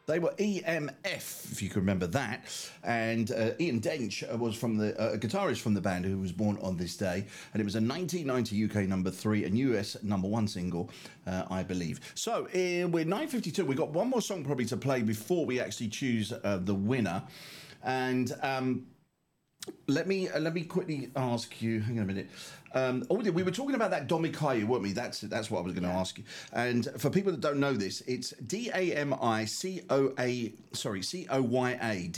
They were EMF, if you can remember that. And Ian Dench was from the guitarist from the band who was born on this day. And it was a 1990 UK number 3 and US number 1 single, I believe. So we're 9:52. We've got one more song probably to play before we actually choose the winner. And let me quickly ask you. Hang on a minute. We were talking about that Domikayu, weren't we? That's what I was going to ask you. And for people that don't know this, it's DAMICOA. Sorry, COYA.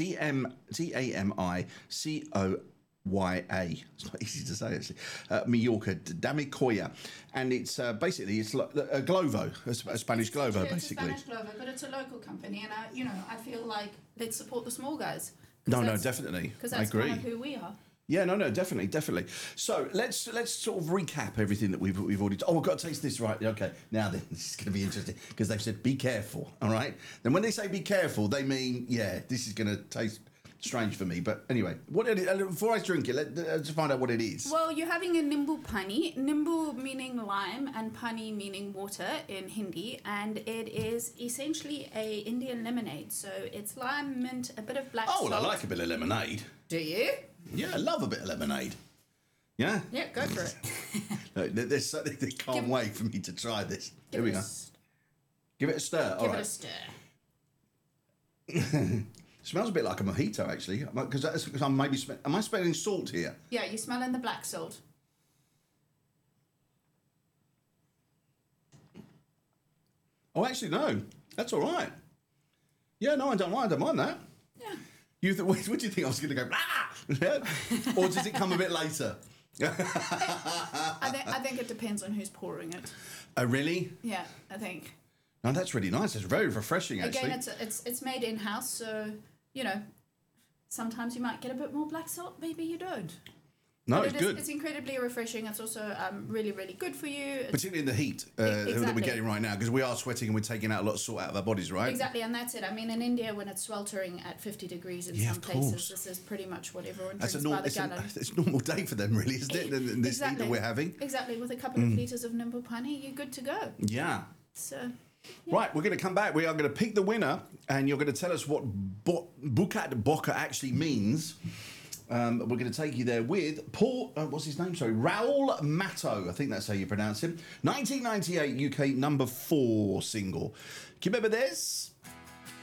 DAMICOYA. It's not easy to say actually. Mallorca, Damikoya, and it's basically it's like a Glovo, a Spanish Glovo, basically. It's a Spanish Glovo, but it's a local company, and I feel like let's support the small guys. No, definitely. Because that's kind of who we are. Yeah, no, definitely. So let's sort of recap everything that we've already. Oh, we've got to taste this, right? Okay, now then, this is going to be interesting because they've said be careful. All right. Then when they say be careful, they mean this is going to taste strange for me. But anyway, before I drink it, let's find out what it is. Well, you're having a nimbu pani. Nimbu meaning lime and pani meaning water in Hindi, and it is essentially a Indian lemonade. So it's lime, mint, a bit of black salt. Oh, well, I like a bit of lemonade. Do you? Yeah, I love a bit of lemonade. Yeah? Yeah, go for it. No, there's something they can't wait for me to try this. Here we go. Give it a stir. Give it a stir. Smells a bit like a mojito, actually. Because I'm maybe... Am I smelling salt here? Yeah, you're smelling the black salt. Oh, actually, no. That's all right. Yeah, no, I don't mind that. Yeah. What do you think I was going to go? Ah! Or does it come a bit later? I think it depends on who's pouring it. Oh, really? Yeah, I think. No, that's really nice. It's very refreshing, actually. Again, it's made in-house, so, sometimes you might get a bit more black salt, maybe you don't. No, but it's good. It's incredibly refreshing. It's also really, really good for you. Particularly in the heat that we're getting right now, because we are sweating and we're taking out a lot of salt out of our bodies, right? Exactly, and that's it. I mean, in India, when it's sweltering at 50 degrees in some places, this is pretty much what everyone drinks by the gallon. It's a normal day for them, really, isn't it? This heat that we're having. Exactly, with a couple of litres of nimbu pani, you're good to go. Yeah. So... Yeah. Right, we're going to come back. We are going to pick the winner, and you're going to tell us what Bukat Boca actually means. We're going to take you there with Paul. What's his name? Sorry, Raul Matto. I think that's how you pronounce him. 1998 UK number 4 single. Can you remember this?